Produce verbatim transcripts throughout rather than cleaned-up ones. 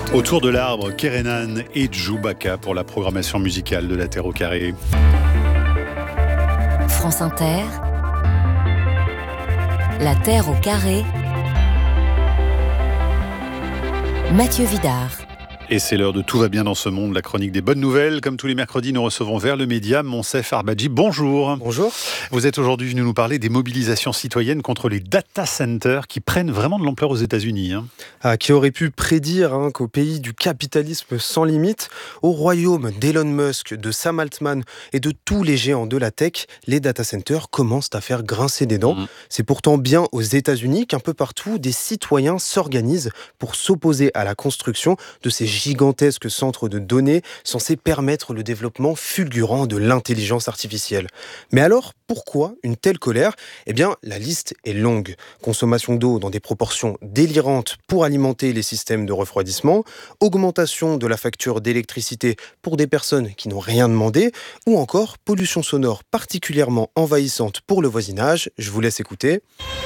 Autour de l'arbre, Kerenan et Djoubaka pour la programmation musicale de La Terre au carré. France Inter, La Terre au carré, Mathieu Vidard. Et c'est l'heure de Tout va bien dans ce monde, la chronique des bonnes nouvelles. Comme tous les mercredis, nous recevons vers le média Moncef Arbadji. Bonjour. Bonjour. Vous êtes aujourd'hui venu nous parler des mobilisations citoyennes contre les data centers qui prennent vraiment de l'ampleur aux États-Unis. Hein. Ah, qui aurait pu prédire hein, qu'au pays du capitalisme sans limite, au royaume d'Elon Musk, de Sam Altman et de tous les géants de la tech, les data centers commencent à faire grincer des dents. Mmh. C'est pourtant bien aux États-Unis qu'un peu partout, des citoyens s'organisent pour s'opposer à la construction de ces gigantesques centres de données censés permettre le développement fulgurant de l'intelligence artificielle. Mais alors, pourquoi une telle colère ? Eh bien, la liste est longue. Consommation d'eau dans des proportions délirantes pour alimenter les systèmes de refroidissement, augmentation de la facture d'électricité pour des personnes qui n'ont rien demandé, ou encore pollution sonore particulièrement envahissante pour le voisinage. Je vous laisse écouter.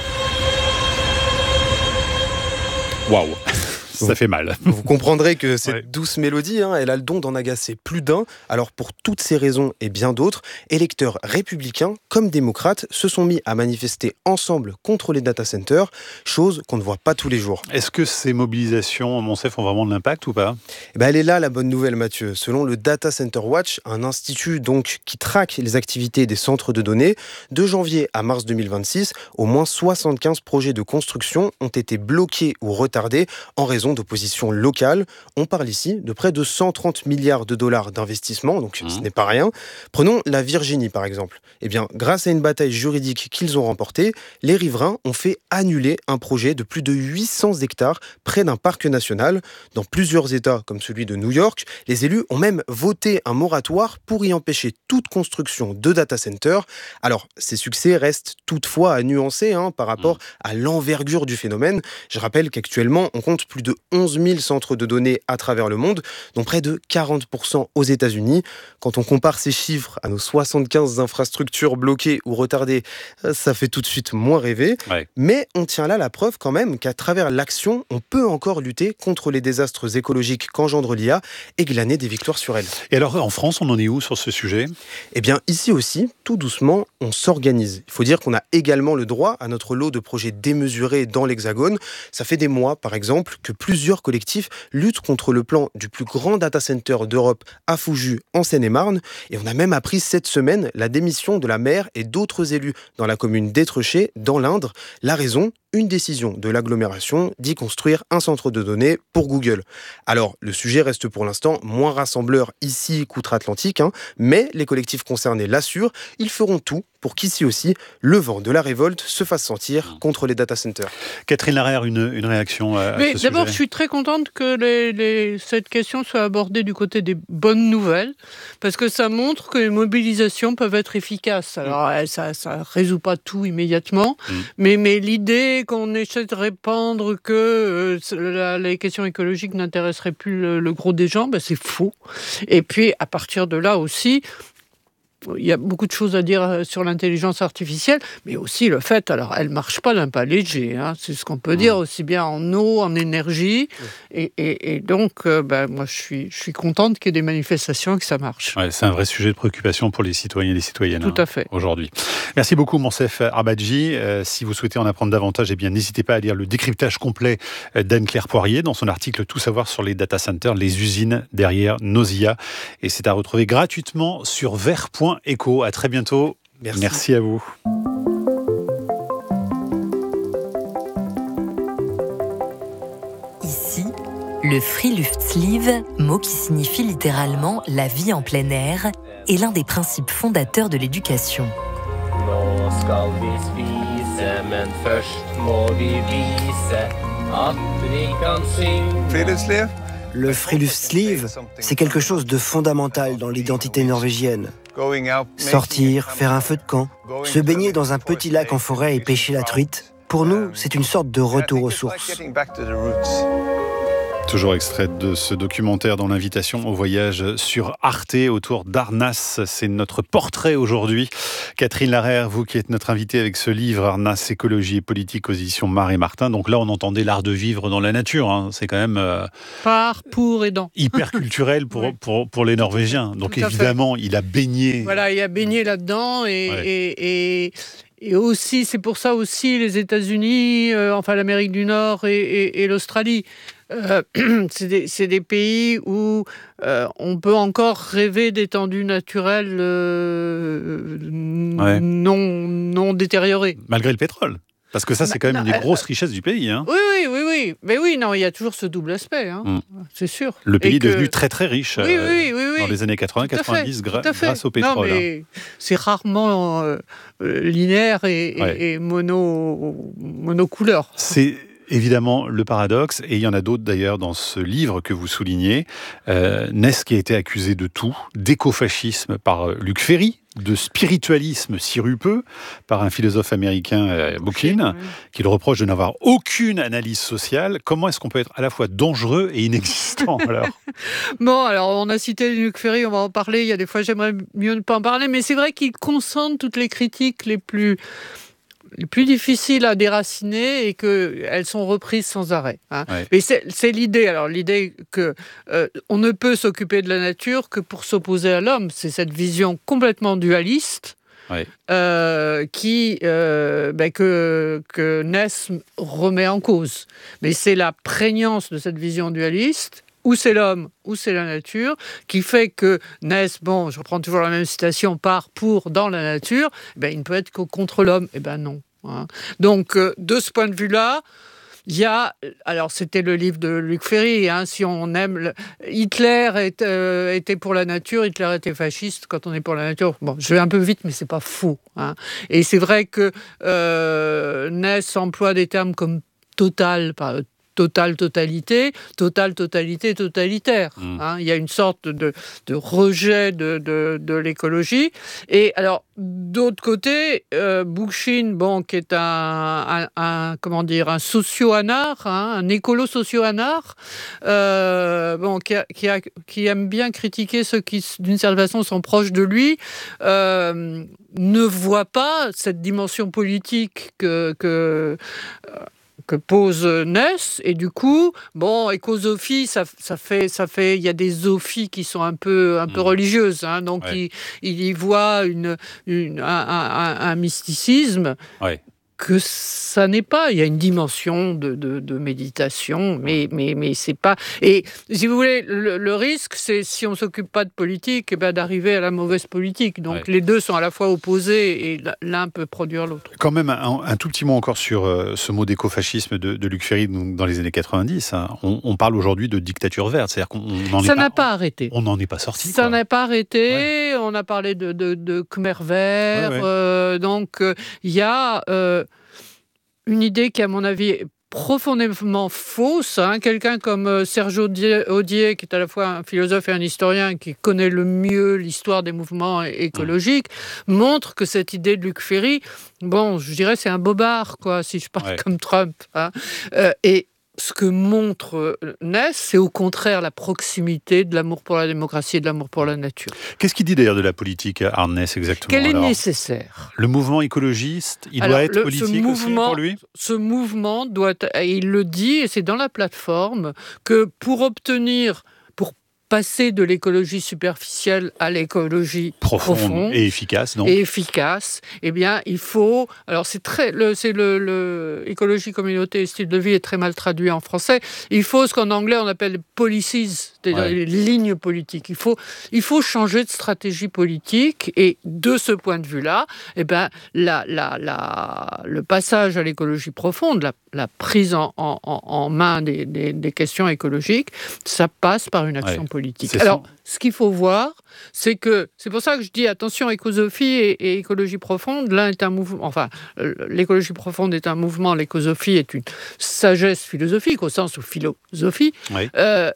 Waouh! Ça fait mal. Vous comprendrez que cette ouais. douce mélodie, hein, elle a le don d'en agacer plus d'un. Alors pour toutes ces raisons et bien d'autres, électeurs républicains comme démocrates se sont mis à manifester ensemble contre les data centers, chose qu'on ne voit pas tous les jours. Est-ce que ces mobilisations, Moncef, ont vraiment de l'impact ou pas ? Eh ben, elle est là la bonne nouvelle, Mathieu. Selon le Data Center Watch, un institut donc qui traque les activités des centres de données, de janvier à mars deux mille vingt-six, au moins soixante-quinze projets de construction ont été bloqués ou retardés en raison d'opposition locale. On parle ici de près de cent trente milliards de dollars d'investissement, donc mmh. ce n'est pas rien. Prenons la Virginie par exemple. Eh bien, grâce à une bataille juridique qu'ils ont remportée, les riverains ont fait annuler un projet de plus de huit cents hectares près d'un parc national. Dans plusieurs États, comme celui de New York, les élus ont même voté un moratoire pour y empêcher toute construction de data centers. Alors, ces succès restent toutefois à nuancer hein, par rapport mmh. à l'envergure du phénomène. Je rappelle qu'actuellement, on compte plus de onze mille centres de données à travers le monde, dont près de quarante pour cent aux États-Unis. Quand on compare ces chiffres à nos soixante-quinze infrastructures bloquées ou retardées, ça fait tout de suite moins rêver. Ouais. Mais on tient là la preuve quand même qu'à travers l'action, on peut encore lutter contre les désastres écologiques qu'engendre l'I A et glaner des victoires sur elle. Et alors, en France, on en est où sur ce sujet ? Eh bien, ici aussi, tout doucement, on s'organise. Il faut dire qu'on a également le droit à notre lot de projets démesurés dans l'Hexagone. Ça fait des mois, par exemple, que plusieurs collectifs luttent contre le plan du plus grand data center d'Europe à Fouju, en Seine-et-Marne. Et on a même appris cette semaine la démission de la maire et d'autres élus dans la commune d'Étreché, dans l'Indre. La raison ? Une décision de l'agglomération d'y construire un centre de données pour Google. Alors, le sujet reste pour l'instant moins rassembleur ici qu'outre-Atlantique, hein, mais les collectifs concernés l'assurent, ils feront tout pour qu'ici aussi, le vent de la révolte se fasse sentir contre les data centers. Catherine Larère, une, une réaction à, Mais à ce d'abord, sujet. Je suis très contente que les, les, cette question soit abordée du côté des bonnes nouvelles, parce que ça montre que les mobilisations peuvent être efficaces. Alors, mmh. ça ne résout pas tout immédiatement, mmh. mais, mais l'idée qu'on essaie de répandre que euh, la, les questions écologiques n'intéresseraient plus le, le gros des gens, ben c'est faux. Et puis, à partir de là aussi, il y a beaucoup de choses à dire sur l'intelligence artificielle, mais aussi le fait, alors elle ne marche pas d'un pas léger, hein, c'est ce qu'on peut mmh. dire, aussi bien en eau, en énergie, mmh. et, et, et donc euh, ben, moi je suis, je suis contente qu'il y ait des manifestations et que ça marche. Ouais, c'est un vrai sujet de préoccupation pour les citoyens et les citoyennes. Tout hein, à fait. Aujourd'hui. Merci beaucoup Moncef Arbadji. Euh, si vous souhaitez en apprendre davantage, eh bien, n'hésitez pas à lire le décryptage complet d'Anne-Claire Poirier dans son article Tout savoir sur les data centers, les usines derrière nos I A. Et c'est à retrouver gratuitement sur vert point eco. À très bientôt. Merci. Merci à vous. Ici, le Friluftsliv, mot qui signifie littéralement la vie en plein air, est l'un des principes fondateurs de l'éducation. Friluftsliv ? Le Friluftsliv, c'est quelque chose de fondamental dans l'identité norvégienne. Sortir, faire un feu de camp, se baigner dans un petit lac en forêt et pêcher la truite, pour nous, c'est une sorte de retour aux sources. Toujours extrait de ce documentaire dans l'invitation au voyage sur Arte autour d'Arnas. C'est notre portrait aujourd'hui. Catherine Larère, vous qui êtes notre invitée avec ce livre Arnas, écologie et politique aux éditions Marie Martin. Donc là, on entendait l'art de vivre dans la nature. Hein. C'est quand même euh, par, pour et dans. Hyper culturel pour, oui. pour, pour les Norvégiens. Donc évidemment, il a baigné. Voilà, il a baigné là-dedans et... Ouais. et, et... Et aussi, c'est pour ça aussi les États-Unis, euh, enfin l'Amérique du Nord et, et, et l'Australie. Euh, c'est, des, c'est des pays où euh, on peut encore rêver d'étendues naturelles euh, ouais. non, non détériorées. Malgré le pétrole. Parce que ça, c'est quand même non, une des grosses euh, richesses du pays. Hein. Oui, oui, oui, oui. Mais oui, non, il y a toujours ce double aspect, hein. mm. c'est sûr. Le pays Et est que... devenu très, très riche oui, euh, oui, oui, oui. dans les années quatre-vingts quatre-vingt-dix gra- grâce au pétrole. Non, mais hein. C'est rarement euh, linéaire et, ouais. et, et mono, monocouleur. C'est évidemment le paradoxe, et il y en a d'autres d'ailleurs dans ce livre que vous soulignez. Euh, Ness qui a été accusé de tout, d'écofascisme par Luc Ferry, de spiritualisme sirupeux par un philosophe américain, euh, Bookchin, oui. qui le reproche de n'avoir aucune analyse sociale. Comment est-ce qu'on peut être à la fois dangereux et inexistant alors ? Bon, alors on a cité Luc Ferry, on va en parler. Il y a des fois j'aimerais mieux ne pas en parler, mais c'est vrai qu'il concentre toutes les critiques les plus... les plus difficiles à déraciner et qu'elles sont reprises sans arrêt. Hein. Ouais. Mais c'est, c'est l'idée. Alors l'idée que euh, on ne peut s'occuper de la nature que pour s'opposer à l'homme. C'est cette vision complètement dualiste ouais. euh, qui euh, ben, que que Ness remet en cause. Mais c'est la prégnance de cette vision dualiste. Ou c'est l'homme, ou c'est la nature, qui fait que Ness, bon, je reprends toujours la même citation, part pour dans la nature, ben, il ne peut être que contre l'homme. Eh bien non. Hein. Donc, euh, de ce point de vue-là, il y a... Alors, c'était le livre de Luc Ferry, hein, si on aime... Le, Hitler est, euh, était pour la nature, Hitler était fasciste quand on est pour la nature. Bon, je vais un peu vite, mais c'est pas faux. Hein. Et c'est vrai que euh, Ness emploie des termes comme total, par Total, totalité, total, totalité, totalitaire. Mmh. Hein, il y a une sorte de, de rejet de, de, de l'écologie. Et alors, d'autre côté, euh, Bookchin, bon, qui est un, un, un comment dire, un socio-anard, hein, un écolo-socio-anard, euh, bon, qui, a, qui, a, qui aime bien critiquer ceux qui, d'une certaine façon, sont proches de lui, euh, ne voit pas cette dimension politique que... que euh, que pose Ness, et du coup, bon, écosophie, ça, ça fait, ça fait, il y a des zophies qui sont un peu, un peu mmh. religieuses, hein, donc ouais. il, il y voit une, une, un, un, un mysticisme. Ouais. Que ça n'est pas. Il y a une dimension de, de, de méditation, mais, mais, mais c'est pas... Et si vous voulez, le, le risque, c'est si on ne s'occupe pas de politique, eh ben, d'arriver à la mauvaise politique. Donc ouais. les deux sont à la fois opposés et l'un peut produire l'autre. Quand même, un, un tout petit mot encore sur euh, ce mot d'écofascisme de, de Luc Ferry donc, dans les années quatre-vingt-dix. Hein. On, on parle aujourd'hui de dictature verte, c'est-à-dire qu'on n'en est ça pas... n'a pas arrêté. On n'en est pas sorti. Ça quoi. n'a pas arrêté. Ouais. On a parlé de, de, de Khmer vert. Ouais, ouais. Euh, donc, il euh, y a... Euh, une idée qui, à mon avis, est profondément fausse. Hein. Quelqu'un comme euh, Serge Audier, Audier, qui est à la fois un philosophe et un historien, qui connaît le mieux l'histoire des mouvements écologiques, mmh. montre que cette idée de Luc Ferry, bon, je dirais c'est un bobard, quoi, si je parle ouais. comme Trump. Hein. Euh, et ce que montre Ness, c'est au contraire la proximité de l'amour pour la démocratie et de l'amour pour la nature. Qu'est-ce qu'il dit d'ailleurs de la politique, Ness, exactement ? Qu'elle alors est nécessaire. Le mouvement écologiste, il alors, doit être le, politique mouvement, aussi pour lui ? Ce mouvement doit être, et il le dit, et c'est dans la plateforme, que pour obtenir, pour passer de l'écologie superficielle à l'écologie profonde, profonde et efficace, donc. Et efficace, eh bien, il faut... Alors, c'est très... Le, c'est le, le... Écologie, communauté et style de vie est très mal traduit en français. Il faut ce qu'en anglais, on appelle policies, c'est-à-dire ouais. les lignes politiques. Il faut, il faut changer de stratégie politique. Et de ce point de vue-là, eh bien, la, la, la, le passage à l'écologie profonde, la, la prise en, en, en main des, des, des questions écologiques, ça passe par une action ouais. politique. C'est Alors, son... ce qu'il faut voir, c'est que, c'est pour ça que je dis attention, écosophie et, et écologie profonde, l'un est un mouvement, enfin, l'écologie profonde est un mouvement, l'écosophie est une sagesse philosophique, au sens où philosophie. Oui. Euh,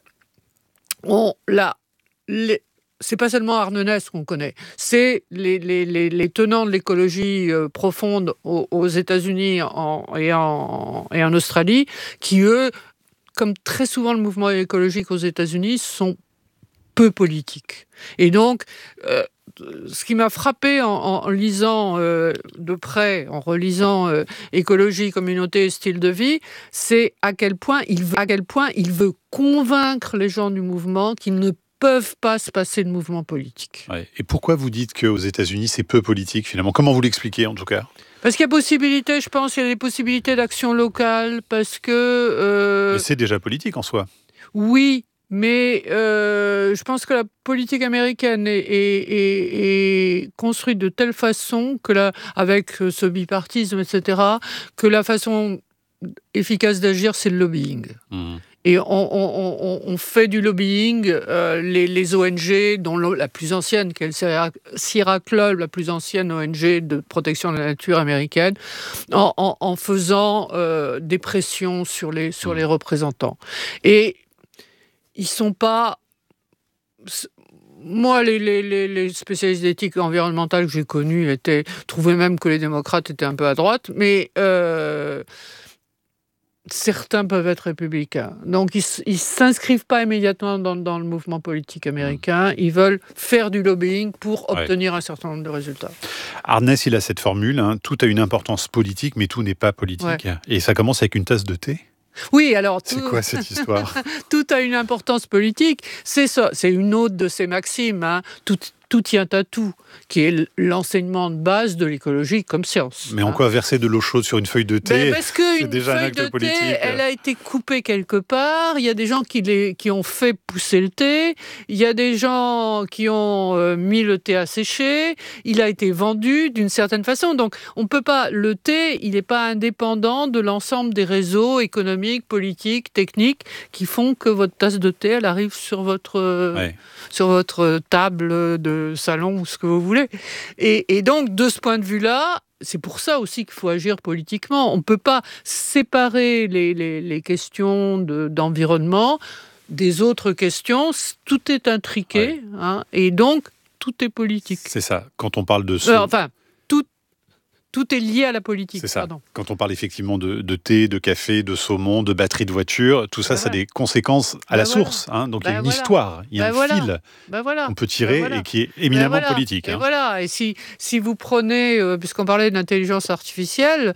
on, là, les, c'est pas seulement Arne Ness qu'on connaît, c'est les, les, les, les tenants de l'écologie euh, profonde aux, aux États-Unis en, et, en, et en Australie, qui, eux, comme très souvent le mouvement écologique aux États-Unis, sont peu politiques. Et donc, euh, ce qui m'a frappé en, en lisant euh, de près, en relisant euh, Écologie, communauté et style de vie, c'est à quel point il veut, à quel point il veut convaincre les gens du mouvement qu'ils ne peuvent pas se passer de mouvement politique. Ouais. Et pourquoi vous dites qu'aux États-Unis, c'est peu politique, finalement ? Comment vous l'expliquez, en tout cas ? Parce qu'il y a possibilité, je pense, il y a des possibilités d'action locale, parce que... Euh, Mais c'est déjà politique, en soi. Oui, mais euh, je pense que la politique américaine est, est, est, est construite de telle façon, que la, avec ce bipartisme, et cetera, que la façon efficace d'agir, c'est le lobbying. Mmh. Et on, on, on, on fait du lobbying, euh, les, les O N G, dont la plus ancienne, qui est le Sierra Club, la plus ancienne O N G de protection de la nature américaine, en, en, en faisant euh, des pressions sur les, sur les représentants. Et ils ne sont pas... Moi, les, les, les spécialistes d'éthique environnementale que j'ai connus étaient, trouvaient même que les démocrates étaient un peu à droite, mais... Euh, certains peuvent être républicains. Donc, ils ne s'inscrivent pas immédiatement dans, dans le mouvement politique américain. Ils veulent faire du lobbying pour obtenir ouais. un certain nombre de résultats. Arnès, il a cette formule, hein, tout a une importance politique, mais tout n'est pas politique. Ouais. Et ça commence avec une tasse de thé ? Oui, alors... C'est tout... quoi cette histoire ? Tout a une importance politique. C'est ça. C'est une autre de ces maximes. Hein. Tout... Tout tient à tout, qui est l'enseignement de base de l'écologie comme science. Mais en hein. quoi verser de l'eau chaude sur une feuille de thé, ben parce que c'est une déjà feuille un acte de politique. Thé, elle a été coupée quelque part. Il y a des gens qui, les, qui ont fait pousser le thé. Il y a des gens qui ont euh, mis le thé à sécher. Il a été vendu d'une certaine façon. Donc, on peut pas. Le thé, il n'est pas indépendant de l'ensemble des réseaux économiques, politiques, techniques qui font que votre tasse de thé, elle arrive sur votre, euh, ouais. sur votre table de salon ou ce que vous voulez. Et, et donc, de ce point de vue-là, c'est pour ça aussi qu'il faut agir politiquement. On ne peut pas séparer les, les, les questions de, d'environnement des autres questions. Tout est intriqué, ouais. hein, et donc, tout est politique. C'est ça. Quand on parle de... Euh, enfin, tout, tout est lié à la politique. C'est ça. Pardon. Quand on parle effectivement de, de thé, de café, de saumon, de batterie de voiture, tout ça, ben ça ouais. a des conséquences à ben la voilà. source. Hein. Donc ben il y a une voilà. histoire, il y a ben un voilà. fil ben voilà. qu'on peut tirer ben voilà. et qui est éminemment ben voilà. politique. Et hein. voilà. Et si, si vous prenez, euh, puisqu'on parlait d'intelligence artificielle,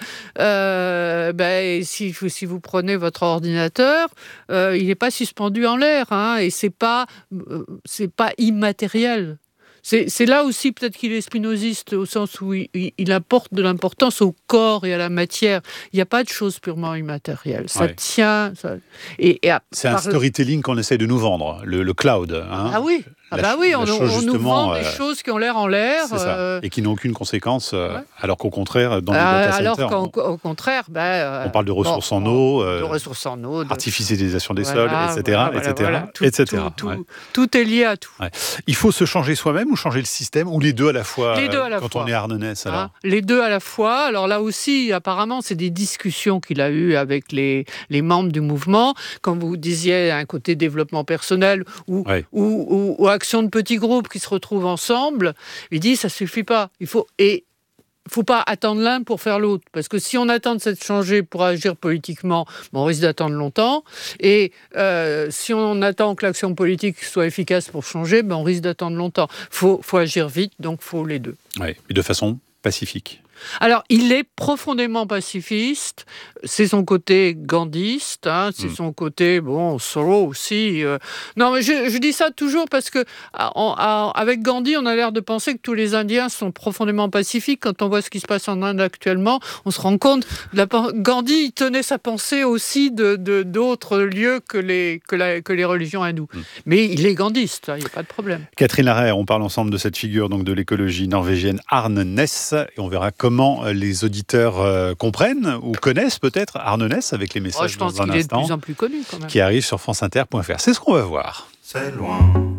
euh, ben, si, si vous prenez votre ordinateur, euh, il n'est pas suspendu en l'air, hein, et c'est pas, euh, c'est pas immatériel. C'est, c'est là aussi peut-être qu'il est spinoziste au sens où il, il apporte de l'importance au corps et à la matière. Il n'y a pas de choses purement immatérielles. Ça ouais. tient. Ça... Et, et à, c'est un storytelling le... qu'on essaie de nous vendre, le, le cloud. Hein. Ah oui. Ah bah oui, on, on nous vend des euh, choses qui ont l'air en l'air. C'est ça. Euh... Et qui n'ont aucune conséquence, euh, ouais. alors qu'au contraire, dans les euh, data alors centers... Alors qu'au contraire... Ben, on parle de ressources bon, en eau, euh, de ressources en eau, de... artificialisation des voilà, sols, et cetera. Voilà, et cetera, voilà, tout, et cetera. Tout, ouais. tout, tout est lié à tout. Ouais. Il faut se changer soi-même ou changer le système, ou les deux à la fois, les deux à la quand fois. on est Arnonès alors. Hein, les deux à la fois. Alors là aussi, apparemment, c'est des discussions qu'il a eues avec les, les membres du mouvement. Comme vous disiez, un côté développement personnel ou, ouais. ou, ou, ou action de petits groupes qui se retrouvent ensemble, il dit ça suffit pas. Il faut et il faut pas attendre l'un pour faire l'autre, parce que si on attend de s'être changé pour agir politiquement, on risque d'attendre longtemps. Et euh, si on attend que l'action politique soit efficace pour changer, ben on risque d'attendre longtemps. Faut faut agir vite, donc faut les deux. Ouais, et de façon pacifique. Alors, il est profondément pacifiste, c'est son côté gandhiste, hein, c'est mmh. son côté, bon, Thoreau aussi. Euh... Non, mais je, je dis ça toujours parce que en, en, avec Gandhi, on a l'air de penser que tous les Indiens sont profondément pacifiques. Quand on voit ce qui se passe en Inde actuellement, on se rend compte, la, Gandhi il tenait sa pensée aussi de, de, d'autres lieux que les, que, la, que les religions hindoues. Mmh. Mais il est gandhiste, il n'y a pas de problème. Catherine Larère, on parle ensemble de cette figure donc, de l'écologie norvégienne Arnonès, et on verra comment Comment les auditeurs euh, comprennent ou connaissent peut-être Arnonès avec les messages oh, je pense dans un qu'il instant, est de plus en plus connu quand même. Qui arrive sur franceinter point f r. C'est ce qu'on va voir. C'est loin.